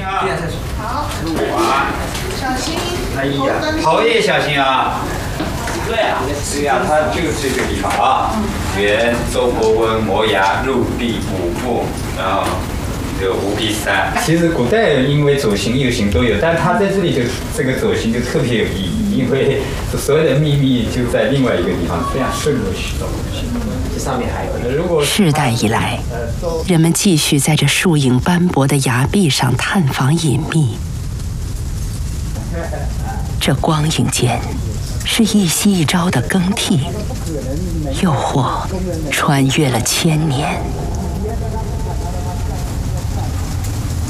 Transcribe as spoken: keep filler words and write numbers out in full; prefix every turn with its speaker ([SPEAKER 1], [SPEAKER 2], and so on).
[SPEAKER 1] 啊！
[SPEAKER 2] 好，
[SPEAKER 1] 哇，
[SPEAKER 2] 小心。
[SPEAKER 1] 哎呀，头也小心啊！对呀，对呀，它就是这个地方啊。圆、周伯温、摩崖、陆地、五步，然后有五比三。其实古代人因为左行右行都有，但他在这里就这个左行就特别有意义，因为所有的秘密就在另外一个地方，这样顺过去走过去。这上面还有，如果
[SPEAKER 3] 世代以来，人们继续在这树影斑驳的崖壁上探访隐秘。这光影间，是一夕一朝的更替，又或穿越了千年。